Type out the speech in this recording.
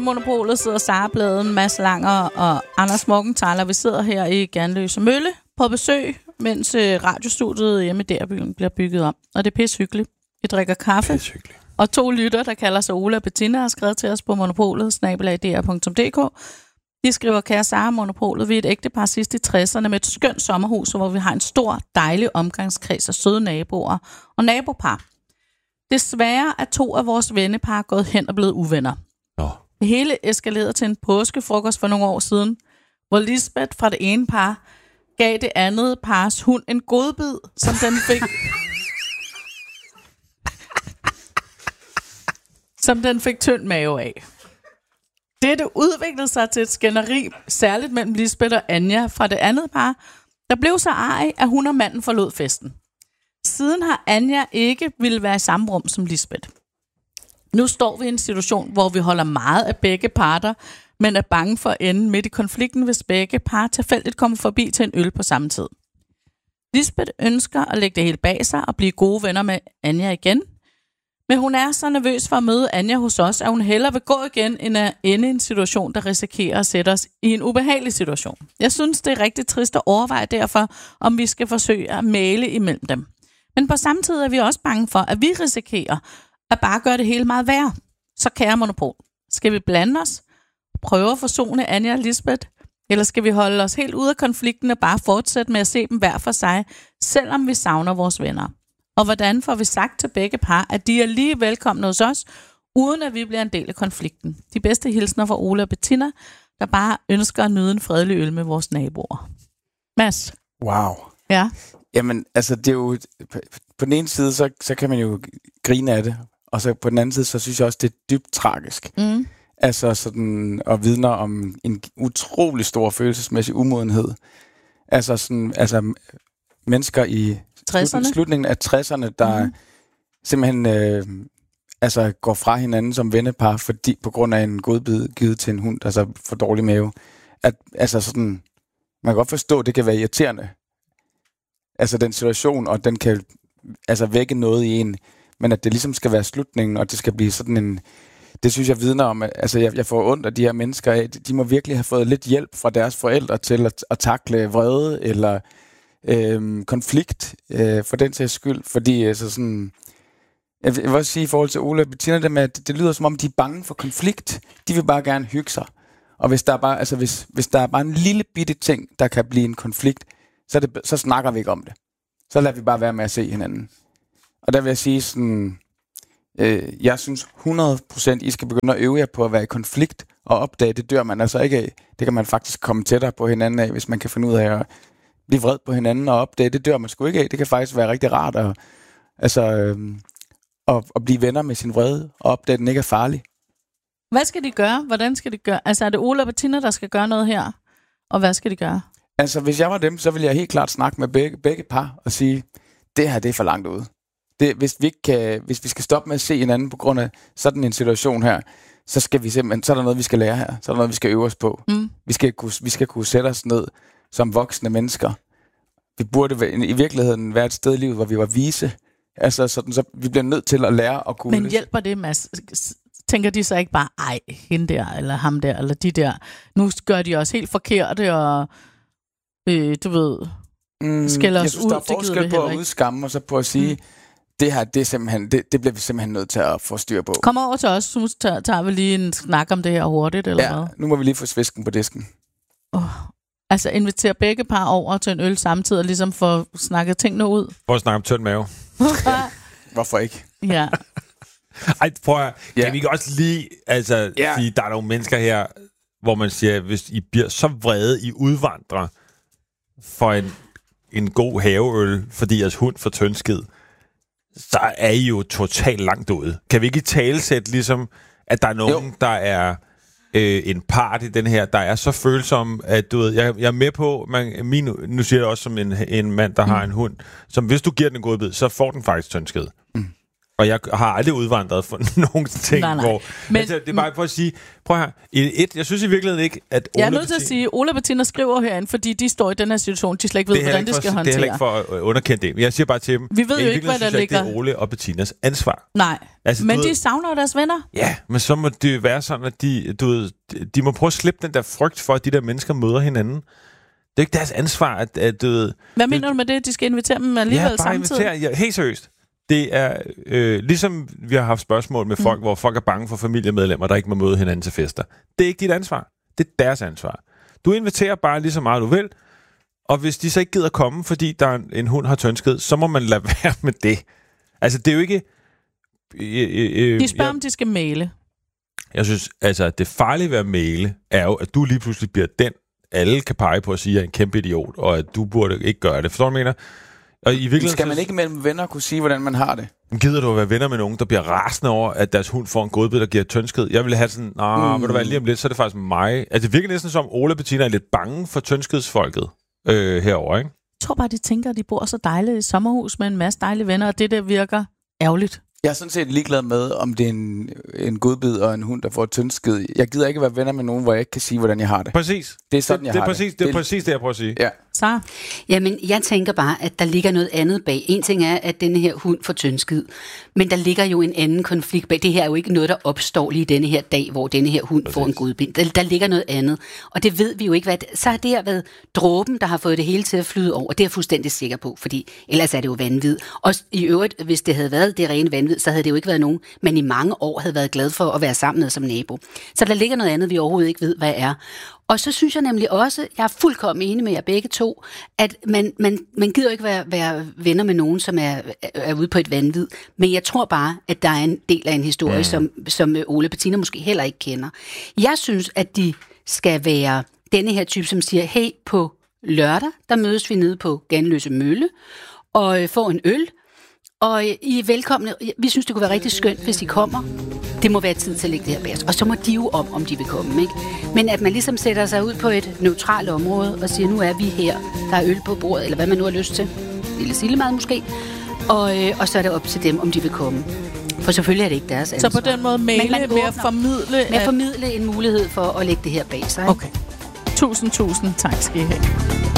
Monopolet sidder Sara Bladen, Mads Langer og Anders Morgenthaler. Vi sidder her i Ganløse Mølle på besøg, mens radiostudiet hjemme i Derbyen bliver bygget om. Og det er pishyggeligt. Vi drikker kaffe. Og 2 lytter, der kalder sig Ola og Bettina, har skrevet til os på monopolet@dr.dk. De skriver, kære Sara, Monopolet, vi er et ægtepar sidst i 60'erne med et skønt sommerhus, hvor vi har en stor, dejlig omgangskreds af søde naboer og nabopar. Desværre er 2 af vores vennepar gået hen og blevet uvenner. Det hele eskalerede til en påskefrokost for nogle år siden, hvor Lisbeth fra det ene par gav det andet pars hund en godbid, som den fik tynd mave af. Dette udviklede sig til et skænderi, særligt mellem Lisbeth og Anja fra det andet par, der blev så arg, at hun og manden forlod festen. Siden har Anja ikke ville være i samme rum som Lisbeth. Nu står vi i en situation, hvor vi holder meget af begge parter, men er bange for at ende midt i konflikten, hvis begge par tilfældigt kommer forbi til en øl på samme tid. Lisbeth ønsker at lægge det hele bag sig og blive gode venner med Anja igen, men hun er så nervøs for at møde Anja hos os, at hun hellere vil gå igen, end at ende i en situation, der risikerer at sætte os i en ubehagelig situation. Jeg synes, det er rigtig trist at overveje derfor, om vi skal forsøge at mægle imellem dem. Men på samme tid er vi også bange for, at vi risikerer at bare gøre det hele meget værre. Så kære Monopol, skal vi blande os, prøve at forsone Anja og Lisbeth, eller skal vi holde os helt ude af konflikten og bare fortsætte med at se dem hver for sig, selvom vi savner vores venner? Og hvordan får vi sagt til begge par, at de er lige velkomne hos os, uden at vi bliver en del af konflikten? De bedste hilsner fra Ola og Bettina, der bare ønsker at nyde en fredelig øl med vores naboer. Mads? Wow. Ja? Jamen, altså, det er jo... På den ene side, så kan man jo grine af det, og så på den anden side, så synes jeg også, det er dybt tragisk. Mm. Altså sådan, og vidner om en utrolig stor følelsesmæssig umodenhed. Altså mennesker i slutningen af 60'erne, der simpelthen går fra hinanden som vennepar, fordi på grund af en godbid givet til en hund, der så får dårlig mave. Man kan godt forstå, at det kan være irriterende. Altså den situation, og den kan vække noget i en, men at det ligesom skal være slutningen, og det skal blive sådan en... Det synes jeg vidner om, jeg får ondt af de her mennesker af. De må virkelig have fået lidt hjælp fra deres forældre til at takle vrede eller konflikt for den sags skyld. Fordi jeg vil også sige i forhold til Ola og Bettina, det lyder som om, de er bange for konflikt. De vil bare gerne hygge sig. Og hvis der er bare, hvis der er bare en lille bitte ting, der kan blive en konflikt, så snakker vi ikke om det. Så lader vi bare være med at se hinanden. Og der vil jeg sige sådan... jeg synes 100%, I skal begynde at øve jer på at være i konflikt og opdage, det dør man altså ikke af. Det kan man faktisk komme tættere på hinanden af, hvis man kan finde ud af at blive vred på hinanden og opdage, det dør man sgu ikke af. Det kan faktisk være rigtig rart at blive venner med sin vrede og opdage, at den ikke er farlig. Hvad skal de gøre? Hvordan skal de gøre? Altså er det Ola og Bettina, der skal gøre noget her? Og hvad skal de gøre? Altså hvis jeg var dem, så ville jeg helt klart snakke med begge par og sige, det her det er for langt ude. Hvis vi skal stoppe med at se hinanden på grund af sådan en situation her, så skal vi simpelthen, så er der noget, vi skal lære her. Så er der noget, vi skal øve os på. Mm. Vi skal kunne sætte os ned som voksne mennesker. Vi burde i virkeligheden være et sted i livet, hvor vi var vise. Altså sådan, så vi bliver nødt til at lære at kunne... Men hjælper det, Mads? Tænker de så ikke bare, ej, hende der, eller ham der, eller de der? Nu gør de også helt forkerte, og du ved, skælder os ud. Jeg synes, der er forskel på at udskamme, og så på at sige... Det her, det er simpelthen, det bliver vi simpelthen nødt til at få styr på. Kom over til os, så tager vi lige en snak om det her hurtigt, eller hvad? Nu må vi lige få svisken på disken. Altså invitere begge par over til en øl samtidig, og ligesom få snakket tingene ud. Prøv at snakke om tynd mave. Hvorfor ikke? Ja. Ej, prøv at... Kan vi ikke også lige sige, der er nogle mennesker her, hvor man siger, hvis I bliver så vrede, I udvandrer for en god haveøl, fordi jeres hund får tyndskid, så er I jo totalt langt ude. Kan vi ikke talesætte ligesom, at der er nogen, der er en part i den her, der er så følsom, at du ved, jeg er med på, nu siger jeg også som en mand, der har en hund, som hvis du giver den en godbid, så får den faktisk tyndskid. Og jeg har aldrig udvandret for nogen ting, nej. hvor... Men, altså, det er bare for at sige... Prøv her. Jeg synes i virkeligheden ikke, at... Jeg er nødt til at sige, at Ole og Bettina skriver herinde, fordi de står i den her situation. De slet ikke ved, hvordan de skal håndtere. Det er heller ikke for at underkende det. Men jeg siger bare til dem... Vi ved jo ikke, hvad der ligger. Det er Ole og Bettinas ansvar. Nej, altså, men de savner deres venner. Ja, men så må det være sådan, at de må prøve at slippe den der frygt for, at de der mennesker møder hinanden. Det er ikke deres ansvar, at hvad mener du med det? De skal invitere dem alligevel samtidig? Ja, helt seriøst. Det er ligesom vi har haft spørgsmål med folk, hvor folk er bange for familiemedlemmer, der ikke må møde hinanden til fester. Det er ikke dit ansvar. Det er deres ansvar. Du inviterer bare lige så meget du vil, og hvis de så ikke gider komme, fordi der en hund har tyndskid, så må man lade være med det. Altså, det er jo ikke... de spørger, om de skal male. Jeg synes, altså, det farlige ved at male er jo, at du lige pludselig bliver den, alle kan pege på at sige, at jeg er en kæmpe idiot, og at du burde ikke gøre det. Forstår du, hvad jeg mener? Og i skal man ikke mellem venner kunne sige, hvordan man har det? Gider du at være venner med nogen, der bliver rasende over, at deres hund får en godbid, der giver tyndskid? Jeg vil have sådan, vil du være lige om lidt, så er det faktisk mig. Altså, det virker næsten som, Ole og Bettina er lidt bange for tyndskidsfolket herover, ikke? Jeg tror bare, de tænker, at de bor så dejligt i sommerhus med en masse dejlige venner, og det der virker ærgerligt. Jeg er sådan set ligeglad med, om det er en godbid og en hund, der får tyndskid. Jeg gider ikke være venner med nogen, hvor jeg ikke kan sige, hvordan jeg har det. Præcis. Det er sådan, jeg har det. Det er præcis det, jeg prøver at sige. Ja. Så? Jamen, jeg tænker bare, at der ligger noget andet bag. En ting er, at denne her hund får tyndskid, men der ligger jo en anden konflikt bag. Det her er jo ikke noget, der opstår lige denne her dag, hvor denne her hund får en godbind. Der ligger noget andet, og det ved vi jo ikke, hvad så har det her været dråben, der har fået det hele til at flyde over. Det er jeg fuldstændig sikker på, fordi ellers er det jo vanvid. Og i øvrigt, hvis det havde været det rene vanvid, så havde det jo ikke været nogen, men i mange år havde været glad for at være sammen med som nabo. Så der ligger noget andet, vi overhovedet ikke ved, hvad er. Og så synes jeg nemlig også, jeg er fuldkommen enig med jer begge to, at man gider ikke være venner med nogen, som er ude på et vanvid. Men jeg tror bare, at der er en del af en historie, som Ole og Bettina måske heller ikke kender. Jeg synes, at de skal være denne her type, som siger, hey, på lørdag, der mødes vi nede på Ganløse Mølle, og får en øl. Og I er velkomne. Vi synes, det kunne være rigtig skønt, hvis I kommer. Det må være tid til at lægge det her bag os. Og så må de jo om de vil komme, ikke? Men at man ligesom sætter sig ud på et neutralt område og siger, nu er vi her. Der er øl på bordet, eller hvad man nu har lyst til. Lille sillemad måske. Og så er det op til dem, om de vil komme. For selvfølgelig er det ikke deres ansvar. Så på den måde male med at formidle... Med at formidle en mulighed for at lægge det her bag sig. Okay. Tusind tak skal I have.